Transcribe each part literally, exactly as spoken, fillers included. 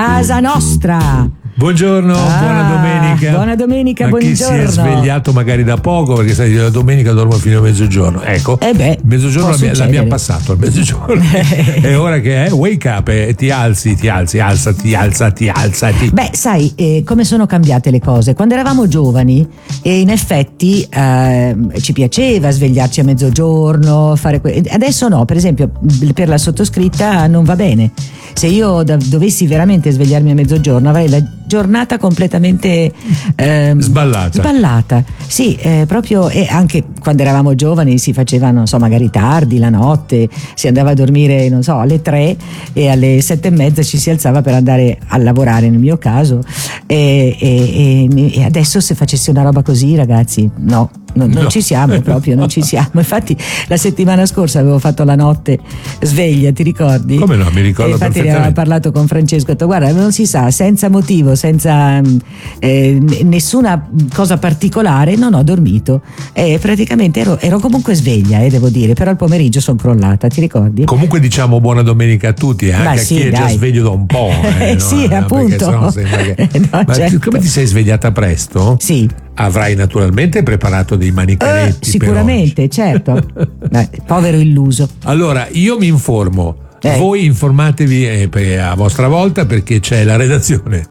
Casa nostra. Buongiorno, ah, buona domenica. Buona domenica, a buongiorno. Chi si è svegliato magari da poco, perché sai, la domenica dormo fino a mezzogiorno. Ecco, eh beh, mezzogiorno l'abbiamo, l'abbiamo passato al mezzogiorno. E ora che è wake up, e ti alzi, ti alzi, alzati, alzati, alzati. Beh, sai, eh, come sono cambiate le cose? Quando eravamo giovani, e in effetti eh, ci piaceva svegliarci a mezzogiorno, fare que- adesso no, per esempio, per la sottoscritta non va bene. Se io da- dovessi veramente svegliarmi a mezzogiorno, avrei la giornata completamente eh, sballata. Sballata, sì, eh, proprio. E anche quando eravamo giovani si faceva, non so, magari tardi la notte, si andava a dormire, non so, alle tre e alle sette e mezza ci si alzava per andare a lavorare, nel mio caso. E, e, e, e adesso se facessi una roba così, ragazzi, no. Non, non no. ci siamo proprio, non ci siamo. Infatti la settimana scorsa avevo fatto la notte sveglia, ti ricordi? Come no, mi ricordo e infatti ne aveva parlato con Francesco, ho detto guarda, non si sa, senza motivo, senza eh, nessuna cosa particolare non ho dormito e praticamente ero, ero comunque sveglia, eh, devo dire, però al pomeriggio sono crollata, ti ricordi? Comunque diciamo buona domenica a tutti, eh, anche sì, a chi è dai. già sveglio da un po'. Eh, no? Sì, no, appunto. Che... no, Ma certo. come ti sei svegliata presto? Sì. Avrai naturalmente preparato dei manicaretti. Uh, sicuramente, certo. Beh, povero illuso. Allora, io mi informo. Eh. Voi informatevi eh, a vostra volta, perché c'è la redazione.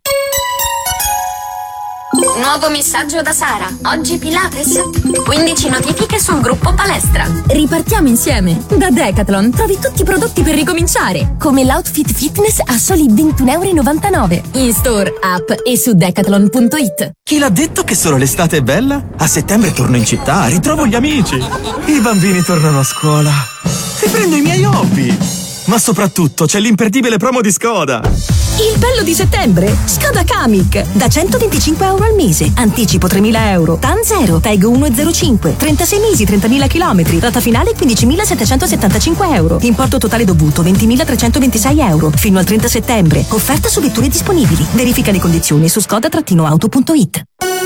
Nuovo messaggio da Sara. Oggi Pilates. quindici notifiche sul gruppo palestra. Ripartiamo insieme. Da Decathlon trovi tutti i prodotti per ricominciare, come l'outfit fitness a soli ventuno e novantanove euro. In store, app e su decathlon punto it. Chi l'ha detto che solo l'estate è bella? A settembre torno in città, ritrovo gli amici. I bambini tornano a scuola. Riprendo i miei hobby. Ma soprattutto c'è l'imperdibile promo di Skoda. Il bello di settembre? Skoda Kamiq. Da centoventicinque euro al mese. Anticipo tremila euro. T A N zero. Tag uno virgola zero cinque. trentasei mesi, trentamila chilometri. Rata finale quindicimilasettecentosettantacinque euro. Importo totale dovuto ventimilatrecentoventisei euro. Fino al trenta settembre. Offerta su vetture disponibili. Verifica le condizioni su skoda auto punto it.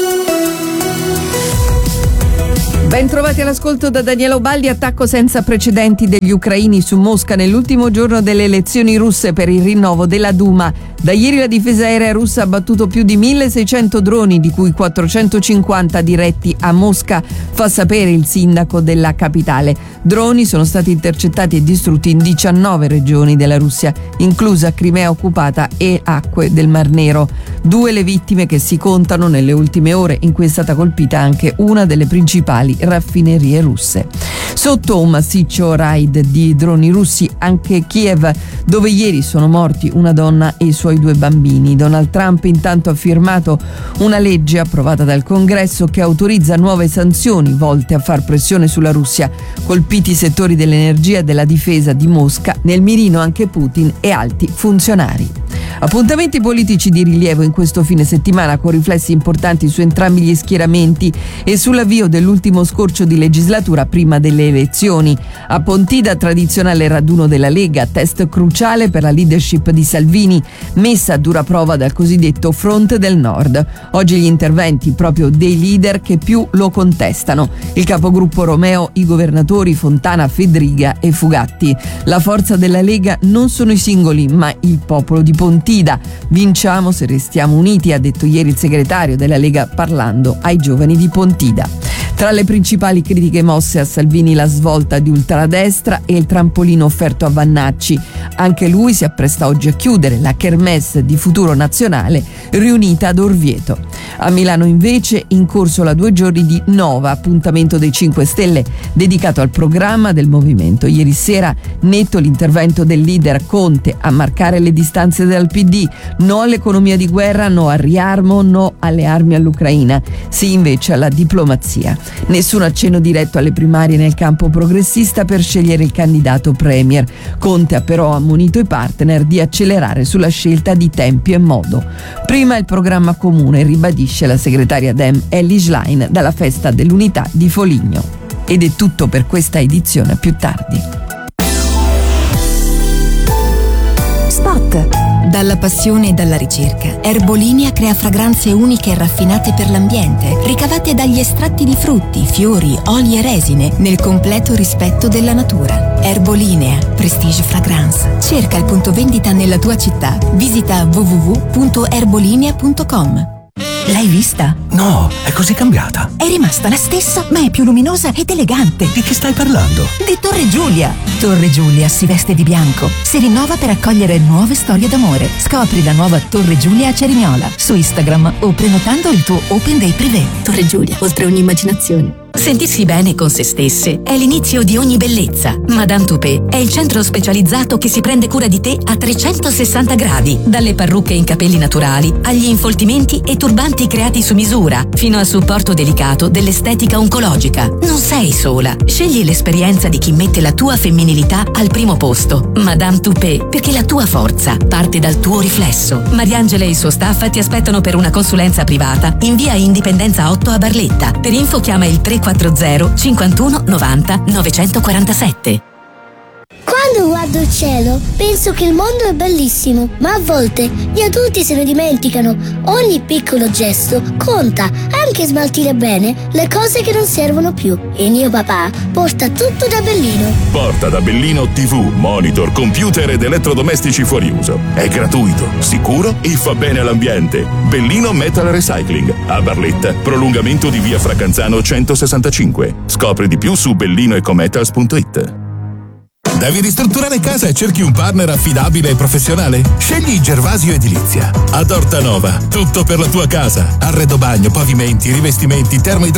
Ben trovati all'ascolto da Daniela Ubaldi. Attacco senza precedenti degli ucraini su Mosca nell'ultimo giorno delle elezioni russe per il rinnovo della Duma. Da ieri la difesa aerea russa ha battuto più di milleseicento droni, di cui quattrocentocinquanta diretti a Mosca, fa sapere il sindaco della capitale. Droni sono stati intercettati e distrutti in diciannove regioni della Russia, inclusa Crimea occupata e acque del Mar Nero. Due le vittime che si contano nelle ultime ore, in cui è stata colpita anche una delle principali raffinerie russe. Sotto un massiccio raid di droni russi anche Kiev, dove ieri sono morti una donna e i suoi due bambini. Donald Trump intanto ha firmato una legge approvata dal Congresso che autorizza nuove sanzioni volte a far pressione sulla Russia. Colpiti i settori dell'energia e della difesa di Mosca, nel mirino anche Putin e alti funzionari. Appuntamenti politici di rilievo in questo fine settimana, con riflessi importanti su entrambi gli schieramenti e sull'avvio dell'ultimo scorcio di legislatura prima delle elezioni. A Pontida, tradizionale raduno della Lega, test cruciale per la leadership di Salvini, messa a dura prova dal cosiddetto Fronte del Nord. Oggi gli interventi proprio dei leader che più lo contestano: il capogruppo Romeo, i governatori Fontana, Fedriga e Fugatti. La forza della Lega non sono i singoli, ma il popolo di Pontida. Vinciamo se restiamo uniti, ha detto ieri il segretario della Lega parlando ai giovani di Pontida. Tra le principali critiche mosse a Salvini la svolta di ultradestra e il trampolino offerto a Vannacci. Anche lui si appresta oggi a chiudere la kermesse di Futuro Nazionale riunita ad Orvieto. A Milano invece in corso la due giorni di Nova, appuntamento dei cinque Stelle dedicato al programma del movimento. Ieri sera netto l'intervento del leader Conte a marcare le distanze dal P D, no all'economia di guerra, no al riarmo, no alle armi all'Ucraina, sì invece alla diplomazia. Nessun accenno diretto alle primarie nel campo progressista per scegliere il candidato premier. Conte ha però ammonito i partner di accelerare sulla scelta di tempi e modo. Prima il programma comune, ribadisce la segretaria Dem Elly Schlein dalla festa dell'unità di Foligno. Ed è tutto per questa edizione, più tardi. Spot. Dalla passione e dalla ricerca, Erbolinea crea fragranze uniche e raffinate per l'ambiente, ricavate dagli estratti di frutti, fiori, oli e resine, nel completo rispetto della natura. Erbolinea, Prestige Fragrance. Cerca il punto vendita nella tua città. Visita w w w punto erbolinea punto com. L'hai vista? No, è così cambiata. È rimasta la stessa, ma è più luminosa ed elegante. Di chi stai parlando? Di Torre Giulia. Torre Giulia si veste di bianco, si rinnova per accogliere nuove storie d'amore. Scopri la nuova Torre Giulia a Cerignola su Instagram o prenotando il tuo Open Day Privé. Torre Giulia, oltre ogni immaginazione. Sentirsi bene con se stesse è l'inizio di ogni bellezza. Madame Toupé è il centro specializzato che si prende cura di te a trecentosessanta gradi, dalle parrucche in capelli naturali agli infoltimenti e turbanti creati su misura, fino al supporto delicato dell'estetica oncologica. Non sei sola. Scegli l'esperienza di chi mette la tua femminilità al primo posto. Madame Toupé, perché la tua forza parte dal tuo riflesso. Mariangela e il suo staff ti aspettano per una consulenza privata in via Indipendenza otto a Barletta. Per info chiama il tre quattro zero cinquantuno novanta novecentoquarantasette. Quando guardo il cielo penso che il mondo è bellissimo, ma a volte gli adulti se ne dimenticano. Ogni piccolo gesto conta, anche smaltire bene le cose che non servono più. E mio papà porta tutto da Bellino. Porta da Bellino tivù, monitor, computer ed elettrodomestici fuori uso. È gratuito, sicuro e fa bene all'ambiente. Bellino Metal Recycling, a Barletta, prolungamento di via Fracanzano centosessantacinque. Scopri di più su bellinoecometals punto it. Devi ristrutturare casa e cerchi un partner affidabile e professionale? Scegli Gervasio Edilizia. Ad Ortanova, tutto per la tua casa. Arredo bagno, pavimenti, rivestimenti, termoidraulici